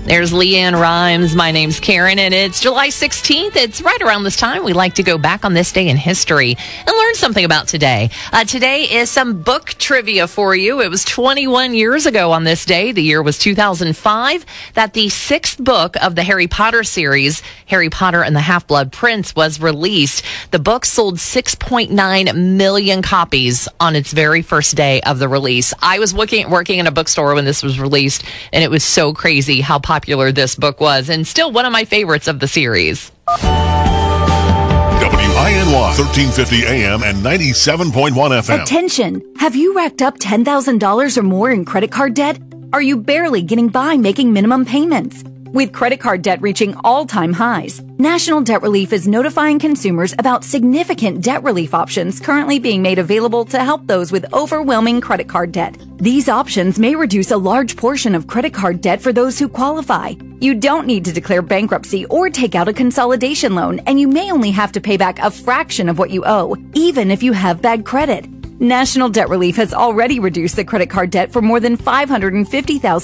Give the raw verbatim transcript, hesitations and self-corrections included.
There's Leanne Rhymes. My name's Karen, and it's July sixteenth. It's right around this time. We like to go back on this day in history and learn something about today. Uh, today is some book trivia for you. It was twenty-one years ago on this day. The year was two thousand five that the sixth book of the Harry Potter series, Harry Potter and the Half-Blood Prince, was released. The book sold six point nine million copies on its very first day of the release. I was working, working in a bookstore when this was released, and it was so crazy how popular popular this book was, and still one of my favorites of the series. W I N Y, thirteen fifty A M and ninety-seven point one F M. Attention! Have you racked up ten thousand dollars or more in credit card debt? Are you barely getting by making minimum payments? With credit card debt reaching all-time highs, National Debt Relief is notifying consumers about significant debt relief options currently being made available to help those with overwhelming credit card debt. These options may reduce a large portion of credit card debt for those who qualify. You don't need to declare bankruptcy or take out a consolidation loan, and you may only have to pay back a fraction of what you owe, even if you have bad credit. National Debt Relief has already reduced the credit card debt for more than five hundred fifty thousand